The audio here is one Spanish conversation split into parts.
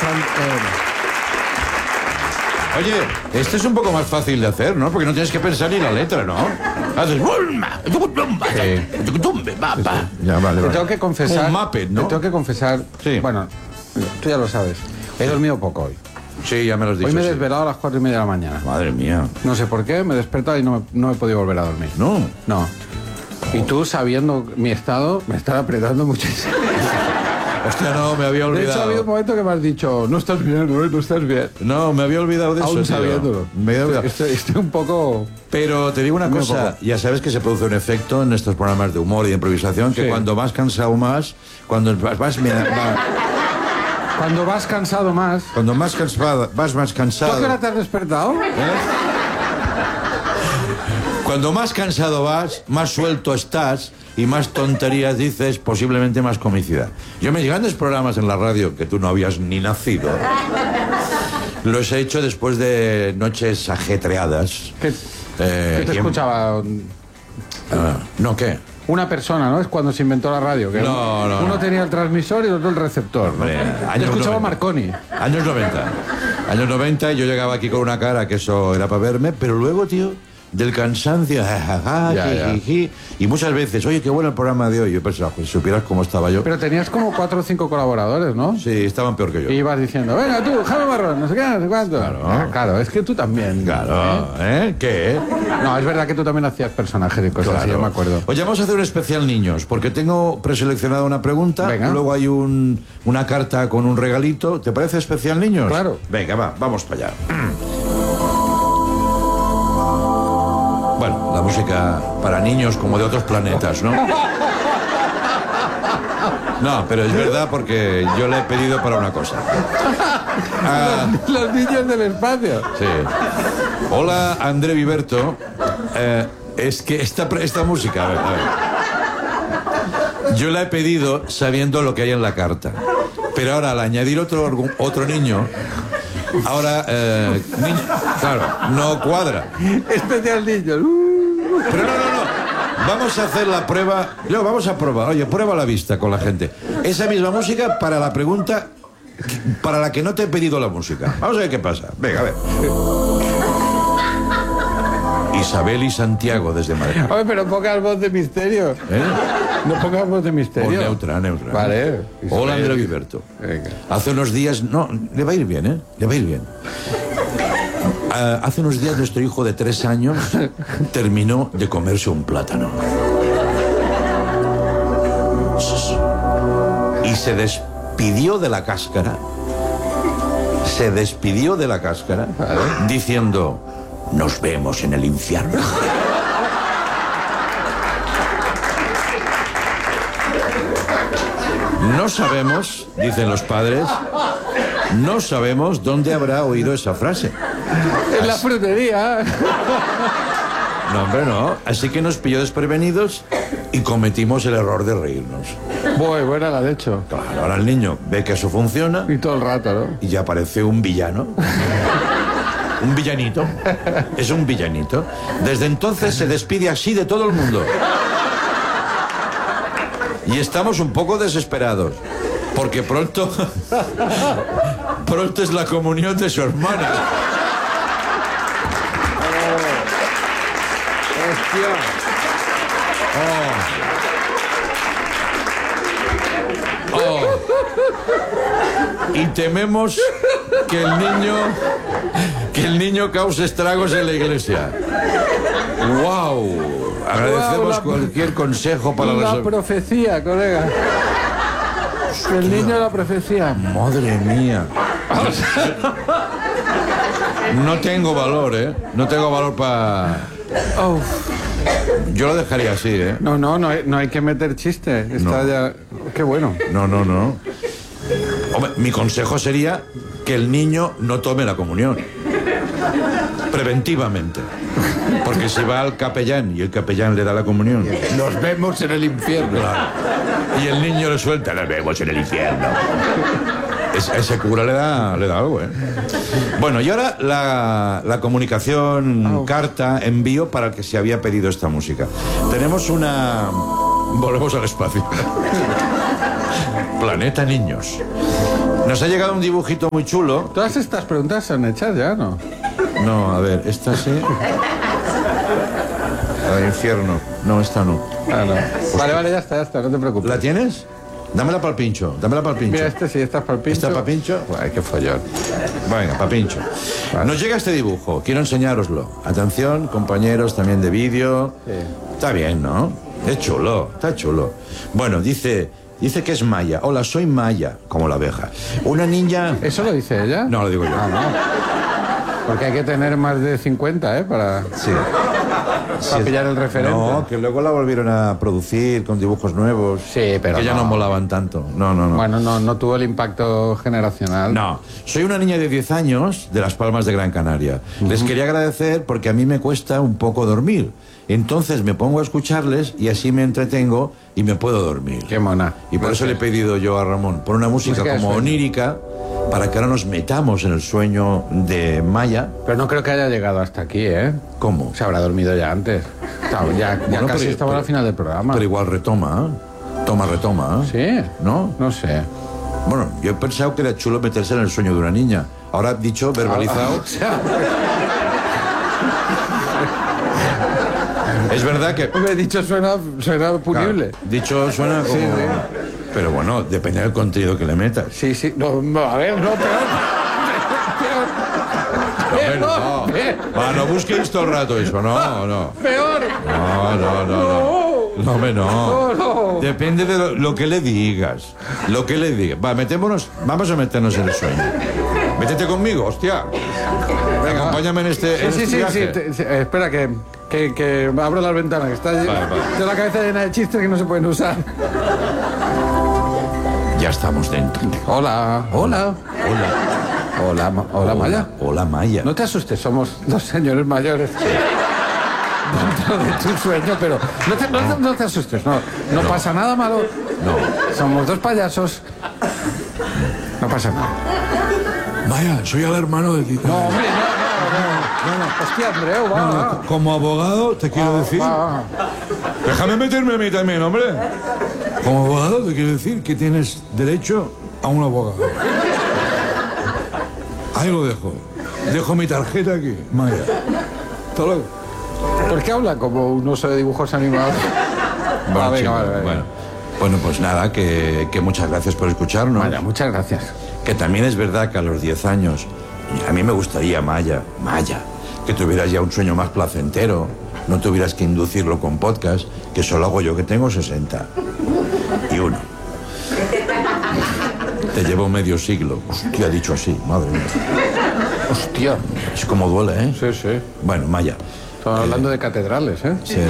Oye, este es un poco más fácil de hacer, ¿no? Porque no tienes que pensar ni la letra, ¿no? Haces... Ya, vale. Te tengo que confesar... Un Muppet, ¿no? Te tengo que confesar... Sí. Bueno, tú ya lo sabes. He dormido poco hoy. Sí, ya me lo has dicho. Hoy me he sí. desvelado a las 4:30 de la mañana. Madre mía. No sé por qué, me he despertado y no he podido volver a dormir. No. No. Y tú, sabiendo mi estado, me estás apretando muchísimo. Hostia, no, me había De olvidado. hecho, ha habido un momento que me has dicho, no estás bien, no estás bien. No, me había olvidado de eso, Aún tío. sabiéndolo. Me había olvidado. Estoy un poco... Pero te digo una Muy cosa, poco. ya sabes que se produce un efecto en estos programas de humor y de improvisación, que Sí. cuando vas cansado más, cuando vas Cuando vas cansado más... cuando más cansado, vas más ¿Tú a cansado. qué hora te has despertado? Cuando más cansado vas, más suelto estás y más tonterías dices, posiblemente más comicidad. Yo me grandes programas en la radio que tú no habías ni nacido. Los he hecho después de noches ajetreadas. ¿Qué te y en- escuchaba? ¿No qué? Una persona, ¿no? Es cuando se inventó la radio. Que No, no, uno no. tenía el transmisor y el otro el receptor. ¿no? Hombre, Te años escuchaba 90. Marconi. Años 90. Años 90 y yo llegaba aquí con una cara que eso era para verme, pero luego, tío, del cansancio, jajaja, Ya, ya. jijiji, y muchas veces, oye, qué bueno el programa de hoy. Yo pensaba, pues, si supieras cómo estaba yo. Pero tenías como 4 o 5 colaboradores, ¿no? Sí, estaban peor que yo. Y ibas diciendo, venga tú, Jaime Marrón, no sé qué, no sé cuánto. Claro. Claro, es que tú también. Claro, ¿eh? ¿Qué? No, es verdad que tú también hacías personajes y cosas así, Claro. yo me acuerdo. Oye, vamos a hacer un especial niños, porque tengo preseleccionada una pregunta, Venga. luego hay una carta con un regalito. ¿Te parece especial niños? Claro. Venga, va, vamos para allá. Bueno, la música para niños como de otros planetas, ¿no? No, pero es verdad porque yo le he pedido para una cosa. Ah, Los niños del espacio. sí. Hola, André Viverto. Es que esta música, a ver. Yo la he pedido sabiendo lo que hay en la carta. Pero ahora, al añadir otro niño, ahora, claro, no cuadra. Especial niños. Pero no. Vamos a hacer la prueba. No, vamos a probar. Oye, prueba la vista con la gente. Esa misma música para la pregunta para la que no te he pedido la música. Vamos a ver qué pasa. Venga, a ver. Isabel y Santiago desde Madrid. Oye, pero pongas voz de misterio. ¿Eh? No pongas voz de O misterio. neutra. Vale. Hola, André Viverto. Venga. Hace unos días... No, le va a ir bien, ¿eh? Le va a ir bien. Hace unos días nuestro hijo de 3 años terminó de comerse un plátano. Y se despidió de la cáscara. Se despidió de la cáscara diciendo, nos vemos en el infierno. No sabemos, dicen los padres, no sabemos dónde habrá oído esa frase. En la frutería. No, hombre, no. Así que nos pilló desprevenidos y cometimos el error de reírnos. Buena la de hecho. Claro, ahora el niño ve que eso funciona Y todo el rato, ¿no? y ya parece un villano. Un villanito. Es un villanito. Desde entonces se despide así de todo el mundo. Y estamos un poco desesperados. Porque pronto es la comunión de su hermana. Y tememos que el niño cause estragos en la iglesia. ¡Wow! Agradecemos cualquier consejo para La las... profecía, colega. El niño de la profecía. Madre mía. No tengo valor, ¿eh? No tengo valor para... Uf. Yo lo dejaría así, ¿eh? No hay que meter chiste. Está No. ya... Qué bueno. No. Hombre, mi consejo sería que el niño no tome la comunión. Preventivamente. Porque si va al capellán y el capellán le da la comunión, Nos vemos en el infierno. claro, y el niño le suelta, nos vemos en el infierno. Ese cura le da algo, ¿eh? Bueno, y ahora la comunicación, carta, envío para el que se había pedido esta música. Tenemos una... Volvemos al espacio. Planeta Niños. Nos ha llegado un dibujito muy chulo. Todas estas preguntas son hechas ya, ¿no? No, a ver, esta sí. Al infierno. No, esta no. Ah, no. Vale, ya está, no te preocupes. ¿La tienes? Dámela para el pincho. Mira, este sí, esta es para el pincho. ¿Esta para pincho? Ay, qué follón. Venga, para pincho. Vale. Nos llega este dibujo. Quiero enseñároslo. Atención, compañeros también de vídeo. Sí. Está bien, ¿no? Es chulo, está chulo. Bueno, dice que es Maya. Hola, soy Maya, como la abeja. Una niña... ¿Eso lo dice ella? No, lo digo yo. Ah, no. Porque hay que tener más de 50, ¿eh? Para pillar el referente. No, que luego la volvieron a producir con dibujos nuevos. Sí, pero que ya no molaban tanto. No. Bueno, no tuvo el impacto generacional. No, soy una niña de 10 años de Las Palmas de Gran Canaria. Les quería agradecer porque a mí me cuesta un poco dormir. Entonces me pongo a escucharles y así me entretengo y me puedo dormir. Qué mona. Y por eso le he pedido yo a Ramón, por una música como onírica, para que ahora nos metamos en el sueño de Maya. Pero no creo que haya llegado hasta aquí, ¿eh? ¿Cómo? Se habrá dormido ya antes. Ya Bueno, casi pero- estaba al final del programa. Pero igual retoma, retoma. ¿Sí? ¿No? No sé. Bueno, yo he pensado que era chulo meterse en el sueño de una niña. Ahora dicho, verbalizado. O sea, Es verdad que... hombre, dicho suena punible. Claro, dicho suena como... Sí. Pero bueno, depende del contenido que le metas. Sí. No, a ver, no, peor. No. Va, no busquéis todo el rato eso, no. Peor. No, hombre, no. No. Depende de lo que le digas. Lo que le digas. Va, vamos a meternos en el sueño. Métete conmigo, hostia. Venga, acompáñame en este Sí. viaje. Espera que abro las ventanas, que está Vale. de la cabeza llena de chistes que no se pueden usar. Ya estamos dentro. Hola. Hola, Maya. Hola, Maya. No te asustes, somos dos señores mayores. Dentro de tu sueño, pero no te asustes, no pasa nada malo. No. Somos dos payasos. No pasa nada. Maya, soy el hermano de Tito. No, hombre, no. Hostia, Andreu, va. Como abogado, te quiero decir... Va. Déjame meterme a mí también, hombre. Como abogado, te quiero decir que tienes derecho a un abogado. Ahí lo dejo. Dejo mi tarjeta aquí, Maya. Hasta luego. ¿Por qué habla como un oso de dibujos animados? Bueno, Venga, chico, vale. Bueno, pues nada, que muchas gracias por escucharnos. Maya, muchas gracias. Que también es verdad que a los 10 años, a mí me gustaría, Maya, que tuvieras ya un sueño más placentero, no tuvieras que inducirlo con podcast, que solo hago yo, que tengo 61. Te llevo medio siglo. Hostia, dicho así, madre mía. Hostia. Es como duele, ¿eh? Sí. Bueno, Maya. Estamos hablando de catedrales, ¿eh? Sí.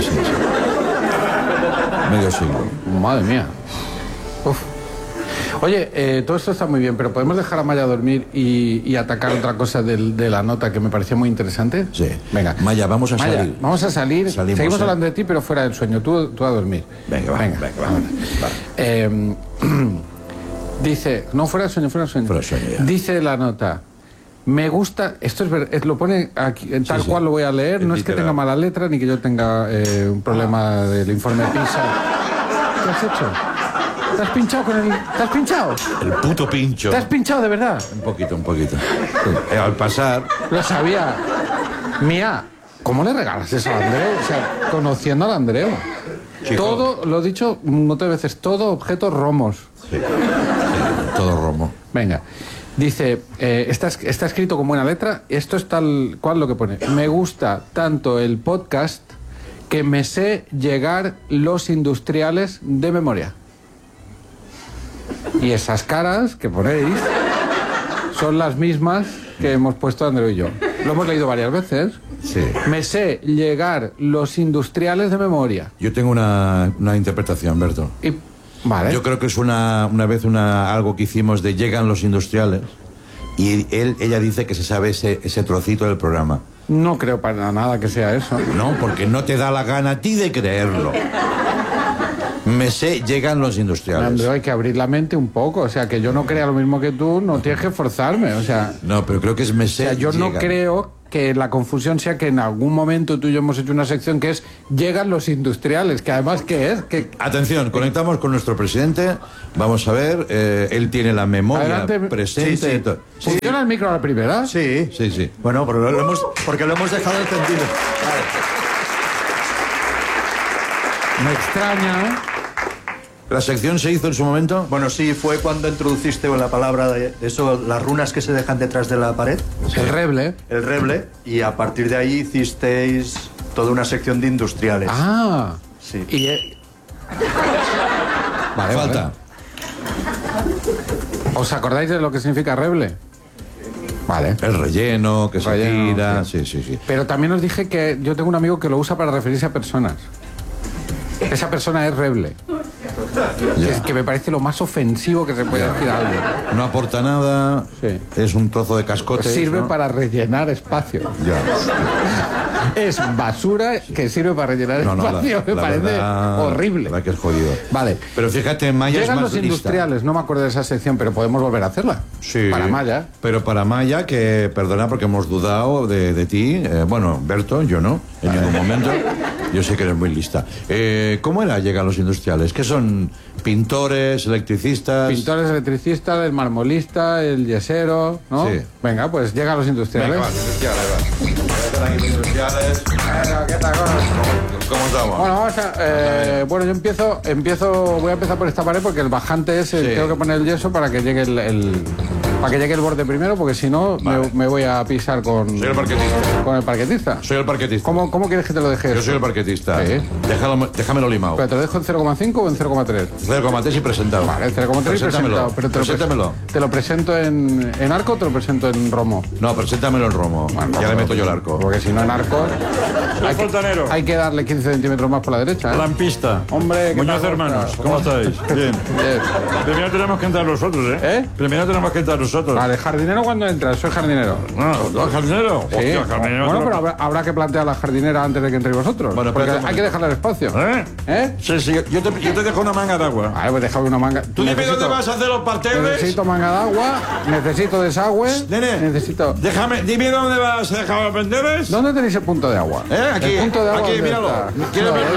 Medio siglo. Madre mía. Uf. Oye, todo esto está muy bien, pero ¿podemos dejar a Maya dormir y atacar otra cosa de la nota que me parecía muy interesante? Sí. Venga. Maya, vamos a salir. Vamos a salir. Salimos, Seguimos ¿eh? hablando de ti, pero fuera del sueño. Tú a dormir. Venga, vámonos. Dice... No, fuera del sueño. Fuera del sueño, ya. Dice la nota... Me gusta, esto es verdad, lo pone aquí, tal Sí. cual lo voy a leer, Es no es que literal. tenga mala letra ni que yo tenga un problema del informe PISA. ¿Qué has hecho? ¿Te has pinchado con el...? ¿Te has pinchado? El puto pincho. ¿Te has pinchado de verdad? Un poquito. Al pasar... Lo sabía. Mía, ¿cómo le regalas eso a Andreu? O sea, conociendo al Andreu. Chico. Todo, lo he dicho un montón de veces, todo objetos romos. Sí, todo romo. Venga. Dice, está escrito con buena letra, esto es tal cual lo que pone. Me gusta tanto el podcast que me sé llegar los industriales de memoria. Y esas caras que ponéis son las mismas que hemos puesto Andreu y yo. Lo hemos leído varias veces. Sí. Me sé llegar los industriales de memoria. Yo tengo una interpretación, Berto. Y, vale. Yo creo que es una vez algo que hicimos de llegan los industriales y ella dice que se sabe ese trocito del programa. No creo para nada que sea eso. No, porque no te da la gana a ti de creerlo. Me sé, llegan los industriales. Andreu, hay que abrir la mente un poco. O sea, que yo no crea lo mismo que tú, no tienes que forzarme. O sea, No, pero creo que es me sé, yo no llegan. creo que la confusión sea que en algún momento tú y yo hemos hecho una sección que es llegan los industriales, que además ¿qué es? Que... Atención, conectamos con nuestro presidente. Vamos a ver, él tiene la memoria Adelante. presente. Sí. ¿Funciona el micro a la primera? Sí. Sí. Bueno, porque lo hemos dejado encendido. Me extraña, ¿eh? ¿La sección se hizo en su momento? Bueno, sí, fue cuando introduciste la palabra de eso, las runas que se dejan detrás de la pared. El reble. El reble, y a partir de ahí hicisteis toda una sección de industriales. Ah. Sí. Y, Vale, Falta. vale. ¿Os acordáis de lo que significa reble? Vale. El relleno, que se Relleno, tira. sí. Sí. Pero también os dije que yo tengo un amigo que lo usa para referirse a personas. Esa persona es reble. Que me parece lo más ofensivo que se puede decir a alguien. No aporta nada. Sí. Es un trozo de cascote. Pues sirve ¿no? para rellenar espacio. Ya. Es basura que sirve para rellenar espacio. Me parece verdad, horrible. La verdad que es jodido. Vale. Pero fíjate, Maya es Llegan más los lista. industriales, no me acuerdo de esa sección, pero podemos volver a hacerla. Sí. Para Maya. Pero para Maya, que perdona porque hemos dudado de ti. Bueno, Berto, yo no, en ningún momento. Yo sé que eres muy lista. ¿Cómo era llegar a los industriales? ¿Qué son? ¿Pintores, electricistas? Pintores, electricistas, el marmolista, el yesero, ¿no? Sí. Venga, pues llegan los industriales. Venga, va, industriales. ¿Qué tal? ¿Cómo estamos? Bueno, vamos a, bueno, yo voy a empezar por esta pared porque el bajante es el, Sí. tengo que poner el yeso para que llegue para que llegue el borde primero, porque si no Vale. me voy a pisar con Soy el parquetista. con el parquetista. Soy el parquetista. ¿Cómo quieres que te lo deje? Yo eso? soy el parquetista. Sí. Déjamelo limado. ¿Pero te lo dejo en 0,5 o en 0,3? 0,3 y presentado. Vale, 0,3 y presentado. Pero Preséntamelo. ¿te lo presento en arco o te lo presento en romo? No, preséntamelo en romo. Bueno, Ya le meto yo el arco. Porque si no en arco Soy fontanero, hay que darle 15 centímetros más por la derecha, ¿eh? lampista. Hombre, ¿qué Muñoz tal, hermanos, Oscar? ¿cómo estáis? Bien. Bien. Primero tenemos que entrar nosotros, ¿eh? ¿Eh? Primero tenemos que entrar nosotros. Vale, jardinero cuando entras, soy jardinero. No, ¿jardinero? Sí. Hostia, jardinero. Bueno, pero habrá que plantear la jardinera antes de que entréis vosotros. Bueno, porque espérate un hay que dejarle el espacio. ¿Eh? ¿Eh? Sí, sí, yo te dejo una manga de agua. Vale, pues dejadme una manga. ¿Tú dime dónde vas a hacer los parterres? Necesito manga de agua, necesito desagüe, Nene, necesito... dime dónde vas a dejar los parterres. ¿Dónde tenéis el punto de agua? Aquí, El punto de agua, aquí, ¿dónde míralo. está? ¿Quieres No, verlo?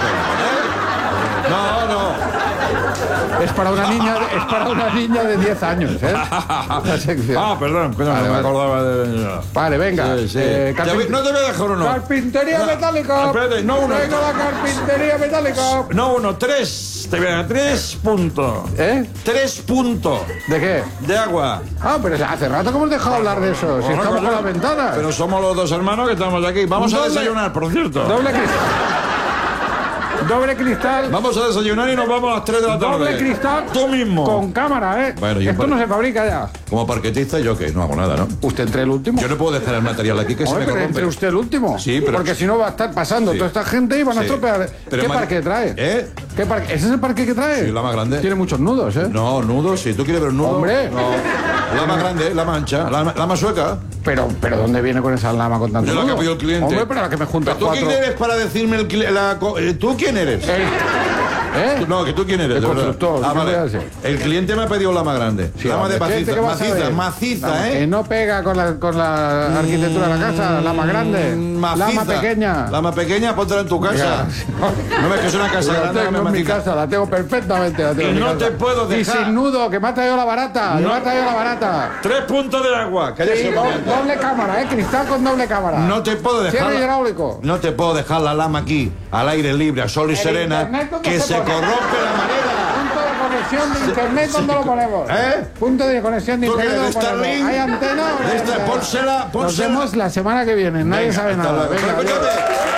No. Es para una niña de 10 años, ¿eh? La sección. Ah, perdón, Vale, no me vale. acordaba de... Vale, venga. Sí, sí. No te voy a dejar uno. Carpintería No, metálica. espérate, no uno. Traigo la carpintería metálica. No uno, 3. Te voy a dar 3 puntos. ¿Eh? 3 puntos ¿De qué? de agua. Ah, pero hace rato que hemos dejado hablar de eso. Si estamos con la ventana. Pero somos los dos hermanos que estamos aquí. Vamos a Doble- desayunar, por cierto. Doble cristal. Doble cristal. Vamos a desayunar y nos vamos a las 3 de la tarde. Doble cristal. Tú mismo. Con cámara, ¿eh? Bueno, yo Esto no se fabrica ya. Como parquetista, yo que no hago nada, ¿no? Usted entre el último. Yo no puedo dejar el material aquí que se Hombre, me pero corrompe. entre usted el último. Sí, pero- Porque si no va a estar pasando Sí. toda esta gente y van a Sí. estropear. Pero ¿Qué ma- parque trae? ¿Eh? ¿Qué parque? ¿Ese es el parque que trae? Sí, la más grande. Tiene muchos nudos, ¿eh? No, nudo, si tú quieres ver un nudo. Hombre. No. La más grande, la mancha, la más sueca. Pero ¿dónde viene con esa lama con tanto Yo la que nudo? pidió el cliente. Hombre, pero la que me juntas ¿Pero tú quién cuatro... eres para decirme ¿tú quién eres? ¿Eh? No, que tú quién eres. El de verdad. constructor, Ah, ¿qué vale. me hace? El cliente me ha pedido la más grande. Sí, Lama de hombre, ¿qué vas a ver? maciza, Lama ¿eh? Que no pega con la arquitectura de la casa, la más grande. Maciza. La más pequeña. La más pequeña, póntela en tu casa. No ves que es una casa La grande. tengo en mi casa, la tengo perfectamente. La tengo Y en mi no casa. te puedo Y dejar. sin nudo, que me ha traído la barata. No. Me ha traído la barata. 3 puntos de agua. Cállese Sí, un momento. doble cámara, cristal con doble cámara. No te puedo dejar. Cierre hidráulico. No te puedo dejar la lama aquí, al aire libre, a sol y El serena, internet, ¿dónde que se se pone? corrompe la manera. Punto de conexión de internet, ¿dónde lo ponemos? ¿Eh? Punto de conexión de ¿Tú internet, quieres ¿dónde lo ponemos? Starlink? ¿Hay antena? o no hay Pónsela, Nos vemos la semana que viene. Nadie Venga, sabe hasta nada. luego. Venga, Pero adiós. escúchame.